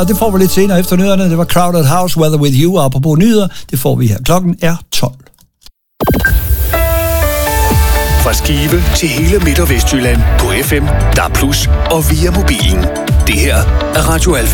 Og det får vi lidt senere efter nyhederne. Det var Crowded House, Weather With You, og apropos nyheder, det får vi her. Klokken er 12. Fra Skive til hele Midt- og Vestjylland på FM, DAB+, og via mobilen. Det her er Radio Alfa.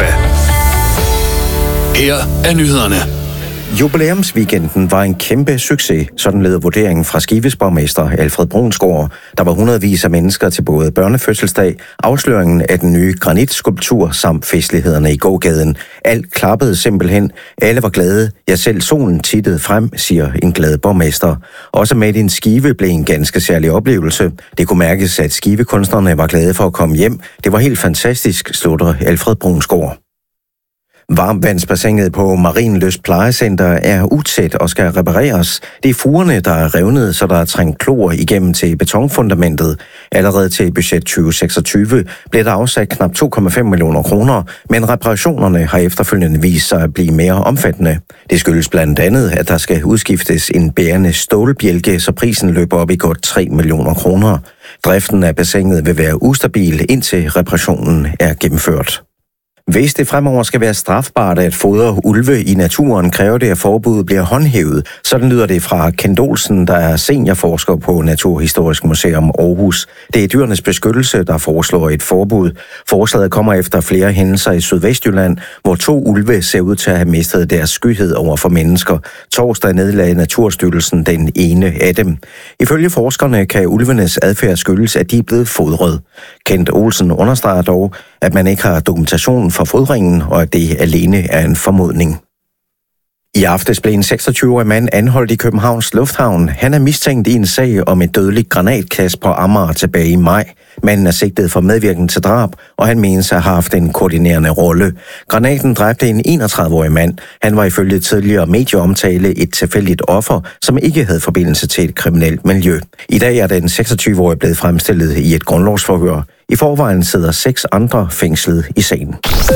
Her er nyhederne. Jubilæumsweekenden var en kæmpe succes, sådan lød vurderingen fra Skives borgmester Alfred Brunsgaard. Der var hundredvis af mennesker til både børnefødselsdag, afsløringen af den nye granitskulptur samt festlighederne i gågaden. Alt klappede simpelthen. Alle var glade. Ja, selv solen tittede frem, siger en glad borgmester. Også med i en Skive blev en ganske særlig oplevelse. Det kunne mærkes, at Skive-kunstnerne var glade for at komme hjem. Det var helt fantastisk, slutter Alfred Brunsgaard. Varmvandsbassinet på Marienlyst Plejecenter er utæt og skal repareres. Det er fugerne, der er revnet, så der er trængt klor igennem til betonfundamentet. Allerede til budget 2026 blev der afsat knap 2,5 millioner kroner, men reparationerne har efterfølgende vist sig at blive mere omfattende. Det skyldes blandt andet, at der skal udskiftes en bærende stålbjælke, så prisen løber op i godt 3 millioner kroner. Driften af bassinet vil være ustabil, indtil reparationen er gennemført. Hvis det fremover skal være strafbart at fodre ulve i naturen, kræver det, at forbuddet bliver håndhævet. Sådan lyder det fra Kent Olsen, der er seniorforsker på Naturhistorisk Museum Aarhus. Det er Dyrenes Beskyttelse, der foreslår et forbud. Forslaget kommer efter flere hændelser i Sydvestjylland, hvor 2 ulve ser ud til at have mistet deres skyhed over for mennesker. Torsdag nedlagde Naturstyrelsen den ene af dem. Ifølge forskerne kan ulvenes adfærd skyldes, at de er blevet fodret. Kent Olsen understreger dog, at man ikke har dokumentation for fodringen, og at det alene er en formodning. I aftes blev en 26-årig mand anholdt i Københavns Lufthavn. Han er mistænkt i en sag om et dødeligt granatkast på Amager tilbage i maj. Manden er sigtet for medvirken til drab, og han menes at have haft en koordinerende rolle. Granaten dræbte en 31-årig mand. Han var ifølge tidligere medieomtale et tilfældigt offer, som ikke havde forbindelse til et kriminelt miljø. I dag er den 26-årige blevet fremstillet i et grundlovsforhør. I forvejen sidder 6 andre fængslet i sagen.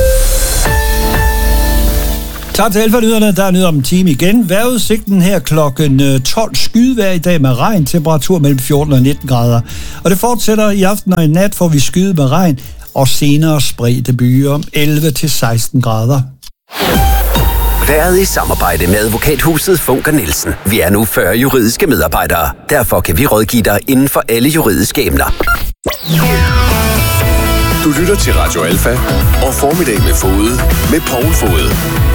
Tak til Alfa-nyhederne. Der er nyheder om en time igen. Vejrudsigten her klokken 12. Skydevejr i dag med regn. Temperatur mellem 14 og 19 grader. Og det fortsætter i aften og i nat, får vi skyde med regn. Og senere spredte byer 11 til 16 grader. Været i samarbejde med advokathuset Funker Nielsen. Vi er nu 40 juridiske medarbejdere. Derfor kan vi rådgive dig inden for alle juridiske emner. Du lytter til Radio Alfa og Formiddag med Fode med Poul Fode.